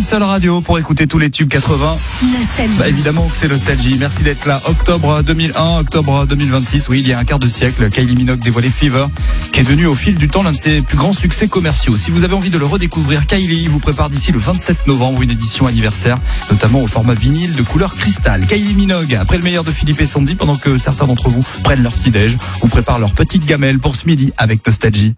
seule radio pour écouter tous les tubes 80. Nostalgie. Évidemment que c'est Nostalgie. Merci d'être là. Octobre 2001, octobre 2026. Oui, il y a un quart de siècle, Kylie Minogue dévoilait Fever, qui est devenu au fil du temps l'un de ses plus grands succès commerciaux. Si vous avez envie de le redécouvrir, Kylie vous prépare d'ici le 27 novembre une édition anniversaire, notamment au format vinyle de couleur cristal. Kylie Minogue, après le meilleur de Philippe et Sandy, pendant que certains d'entre vous prennent leur petit-déj ou préparent leur petite gamelle pour ce midi avec Nostalgie.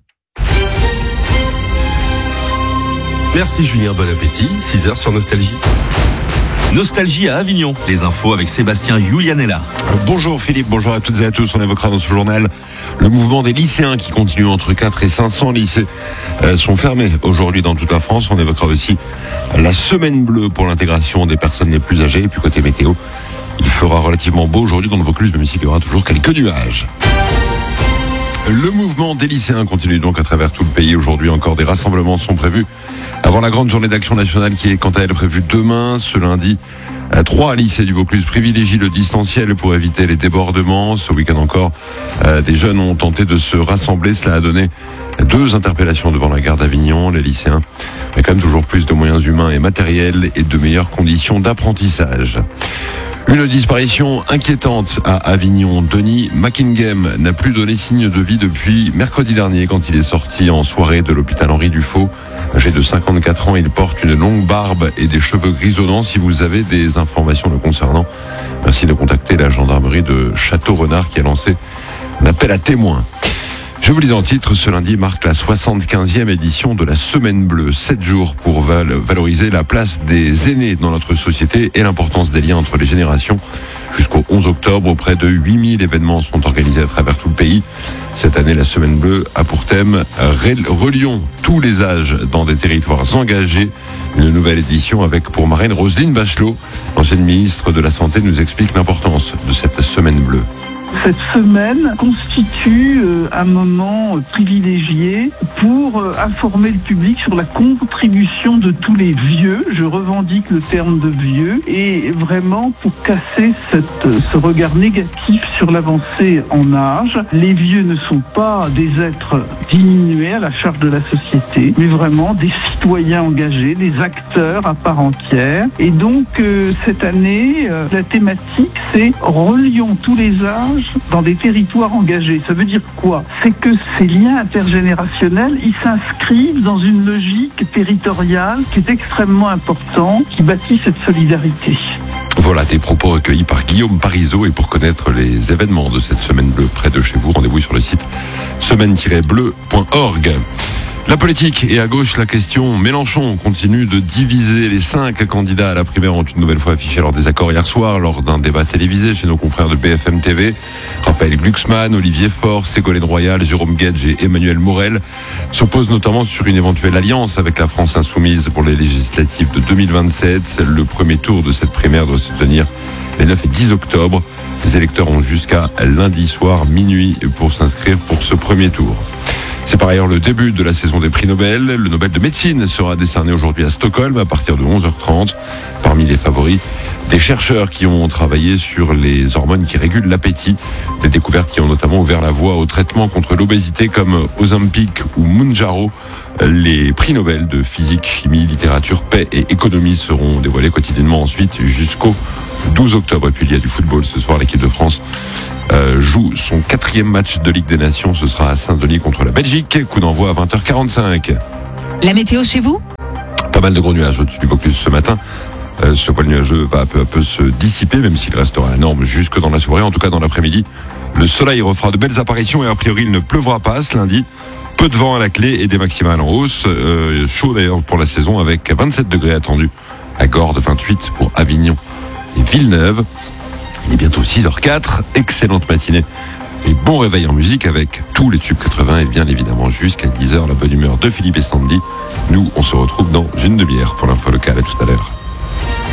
Merci Julien, bon appétit, 6h sur Nostalgie. Nostalgie à Avignon, les infos avec Sébastien Julianella. Bonjour Philippe, bonjour à toutes et à tous. On évoquera dans ce journal le mouvement des lycéens qui continue. Entre 4 et 500 lycées sont fermés aujourd'hui dans toute la France. On évoquera aussi la semaine bleue pour l'intégration des personnes les plus âgées. Et puis côté météo, il fera relativement beau aujourd'hui dans le Vaucluse, même s'il y aura toujours quelques nuages. Le mouvement des lycéens continue donc à travers tout le pays. Aujourd'hui encore, des rassemblements sont prévus avant la grande journée d'action nationale qui est quant à elle prévue demain. Ce lundi, 3 lycées du Vaucluse privilégient le distanciel pour éviter les débordements. Ce week-end encore, des jeunes ont tenté de se rassembler. Cela a donné 2 interpellations devant la gare d'Avignon. Les lycéens ont quand même toujours plus de moyens humains et matériels et de meilleures conditions d'apprentissage. Une disparition inquiétante à Avignon. Denis Mackingham n'a plus donné signe de vie depuis mercredi dernier quand il est sorti en soirée de l'hôpital Henri Dufaux. Âgé de 54 ans, il porte une longue barbe et des cheveux grisonnants. Si vous avez des informations le concernant, merci de contacter la gendarmerie de Château-Renard qui a lancé un appel à témoins. Je vous lis en titre, ce lundi marque la 75e édition de la Semaine Bleue. 7 jours pour valoriser la place des aînés dans notre société et l'importance des liens entre les générations. Jusqu'au 11 octobre, près de 8000 événements sont organisés à travers tout le pays. Cette année, la Semaine Bleue a pour thème « Relions tous les âges dans des territoires engagés ». Une nouvelle édition avec pour marraine Roselyne Bachelot. L'ancienne ministre de la Santé nous explique l'importance de cette Semaine Bleue. Cette semaine constitue un moment privilégié pour informer le public sur la contribution de tous les vieux. Je revendique le terme de vieux et vraiment pour casser ce regard négatif sur l'avancée en âge. Les vieux ne sont pas des êtres diminués à la charge de la société, mais vraiment des citoyens engagés, des acteurs à part entière. Et donc cette année, la thématique c'est « Relions tous les âges dans des territoires engagés ». Ça veut dire quoi? C'est que ces liens intergénérationnels, ils s'inscrivent dans une logique territoriale qui est extrêmement importante, qui bâtit cette solidarité. Voilà des propos recueillis par Guillaume Parisot. Et pour connaître les événements de cette Semaine Bleue près de chez vous, rendez-vous sur le site semaine-bleue.org. La politique et à gauche, la question Mélenchon continue de diviser. Les 5 candidats à la primaire ont une nouvelle fois affiché leur désaccord hier soir lors d'un débat télévisé chez nos confrères de BFM TV. Raphaël Glucksmann, Olivier Faure, Ségolène Royal, Jérôme Guedj et Emmanuel Morel s'opposent notamment sur une éventuelle alliance avec la France Insoumise pour les législatives de 2027. Le premier tour de cette primaire doit se tenir les 9 et 10 octobre. Les électeurs ont jusqu'à lundi soir minuit pour s'inscrire pour ce premier tour. C'est par ailleurs le début de la saison des prix Nobel. Le Nobel de médecine sera décerné aujourd'hui à Stockholm à partir de 11h30. Parmi les favoris, des chercheurs qui ont travaillé sur les hormones qui régulent l'appétit. Des découvertes qui ont notamment ouvert la voie au traitement contre l'obésité comme Ozempic ou Mounjaro. Les prix Nobel de physique, chimie, littérature, paix et économie seront dévoilés quotidiennement ensuite jusqu'au 12 octobre. Et puis il y a du football ce soir. L'équipe de France joue son 4e match de Ligue des Nations. Ce sera à Saint-Denis contre la Belgique. Coup d'envoi à 20h45. La météo chez vous? Pas mal de gros nuages au-dessus du Vaucluse ce matin. Ce voile nuageux va peu à peu se dissiper, même s'il restera à la norme jusque dans la soirée. En tout cas, dans l'après-midi, le soleil refera de belles apparitions et a priori, il ne pleuvra pas ce lundi. Peu de vent à la clé et des maximales en hausse. Chaud d'ailleurs pour la saison avec 27 degrés attendus à Gordes, 28 pour Avignon et Villeneuve. Il est bientôt 6h04. Excellente matinée et bon réveil en musique avec tous les tubes 80 et bien évidemment jusqu'à 10h la bonne humeur de Philippe et Sandy. Nous, on se retrouve dans une demi-heure pour l'info locale. À tout à l'heure.